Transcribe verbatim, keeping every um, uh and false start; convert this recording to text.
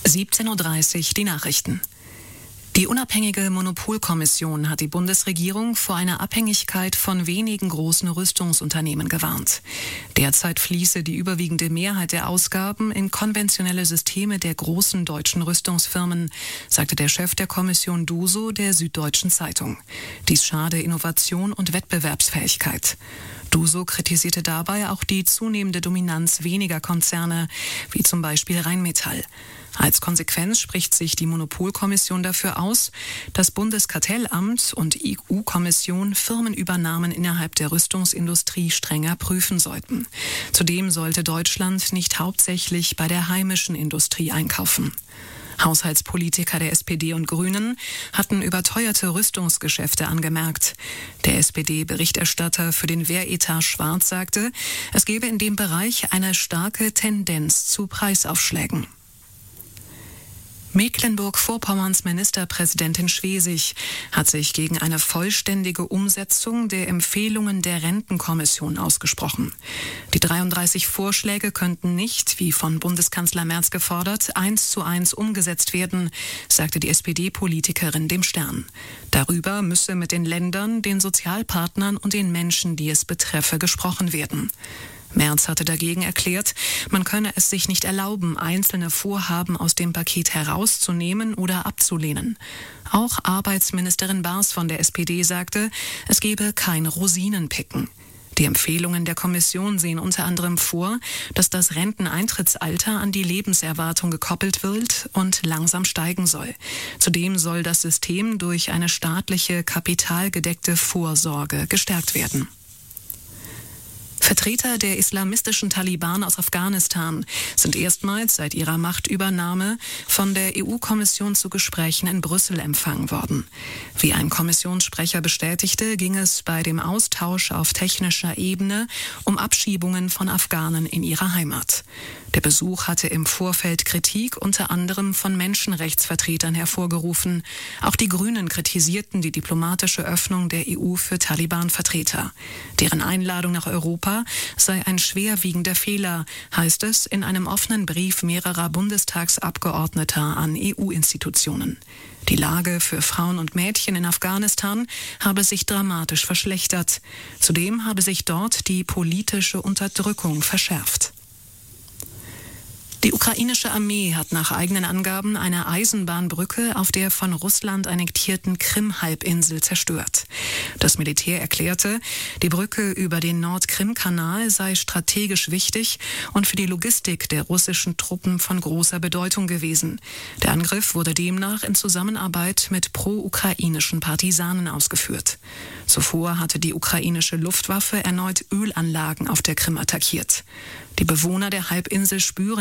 siebzehn Uhr dreißig, die Nachrichten. Die unabhängige Monopolkommission hat die Bundesregierung vor einer Abhängigkeit von wenigen großen Rüstungsunternehmen gewarnt. Derzeit fließe die überwiegende Mehrheit der Ausgaben in konventionelle Systeme der großen deutschen Rüstungsfirmen, sagte der Chef der Kommission Duso der Süddeutschen Zeitung. Dies schade Innovation und Wettbewerbsfähigkeit. Duso kritisierte dabei auch die zunehmende Dominanz weniger Konzerne, wie zum Beispiel Rheinmetall. Als Konsequenz spricht sich die Monopolkommission dafür aus, das Bundeskartellamt und E U-Kommission Firmenübernahmen innerhalb der Rüstungsindustrie strenger prüfen sollten. Zudem sollte Deutschland nicht hauptsächlich bei der heimischen Industrie einkaufen. Haushaltspolitiker der S P D und Grünen hatten überteuerte Rüstungsgeschäfte angemerkt. Der S P D-Berichterstatter für den Wehretat Schwarz sagte, es gebe in dem Bereich eine starke Tendenz zu Preisaufschlägen. Mecklenburg-Vorpommerns Ministerpräsidentin Schwesig hat sich gegen eine vollständige Umsetzung der Empfehlungen der Rentenkommission ausgesprochen. Die dreiunddreißig Vorschläge könnten nicht, wie von Bundeskanzler Merz gefordert, eins zu eins umgesetzt werden, sagte die S P D-Politikerin dem Stern. Darüber müsse mit den Ländern, den Sozialpartnern und den Menschen, die es betreffe, gesprochen werden. Merz hatte dagegen erklärt, man könne es sich nicht erlauben, einzelne Vorhaben aus dem Paket herauszunehmen oder abzulehnen. Auch Arbeitsministerin Baas von der S P D sagte, es gebe kein Rosinenpicken. Die Empfehlungen der Kommission sehen unter anderem vor, dass das Renteneintrittsalter an die Lebenserwartung gekoppelt wird und langsam steigen soll. Zudem soll das System durch eine staatliche, kapitalgedeckte Vorsorge gestärkt werden. Vertreter der islamistischen Taliban aus Afghanistan sind erstmals seit ihrer Machtübernahme von der E U-Kommission zu Gesprächen in Brüssel empfangen worden. Wie ein Kommissionssprecher bestätigte, ging es bei dem Austausch auf technischer Ebene um Abschiebungen von Afghanen in ihrer Heimat. Der Besuch hatte im Vorfeld Kritik unter anderem von Menschenrechtsvertretern hervorgerufen. Auch die Grünen kritisierten die diplomatische Öffnung der E U für Taliban-Vertreter. Deren Einladung nach Europa sei ein schwerwiegender Fehler, heißt es in einem offenen Brief mehrerer Bundestagsabgeordneter an E U-Institutionen. Die Lage für Frauen und Mädchen in Afghanistan habe sich dramatisch verschlechtert. Zudem habe sich dort die politische Unterdrückung verschärft. Die ukrainische Armee hat nach eigenen Angaben eine Eisenbahnbrücke auf der von Russland annektierten Krim-Halbinsel zerstört. Das Militär erklärte, die Brücke über den Nord-Krim-Kanal sei strategisch wichtig und für die Logistik der russischen Truppen von großer Bedeutung gewesen. Der Angriff wurde demnach in Zusammenarbeit mit pro-ukrainischen Partisanen ausgeführt. Zuvor hatte die ukrainische Luftwaffe erneut Ölanlagen auf der Krim attackiert. Die Bewohner der Halbinsel spüren